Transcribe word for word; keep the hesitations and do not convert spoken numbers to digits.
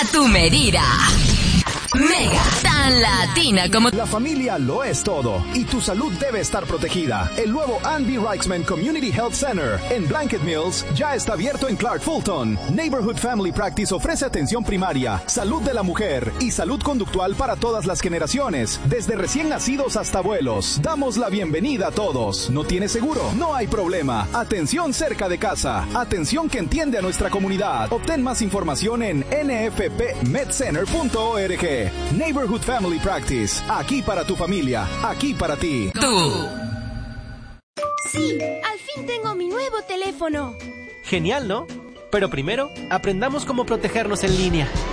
A tu medida. Mega, tan latina como... La familia lo es todo y tu salud debe estar protegida. El nuevo Ann B. Reichman Community Health Center en Blanket Mills ya está abierto en Clark Fulton. Neighborhood Family Practice ofrece atención primaria, salud de la mujer y salud conductual para todas las generaciones, desde recién nacidos hasta abuelos. Damos la bienvenida a todos. ¿No tienes seguro? No hay problema. Atención cerca de casa. Atención que entiende a nuestra comunidad. Obtén más información en n f p med center punto org. Neighborhood Family Practice. Aquí para tu familia. Aquí para ti. Tú. Sí, al fin tengo mi nuevo teléfono. Genial, ¿no? Pero primero, aprendamos cómo protegernos en línea.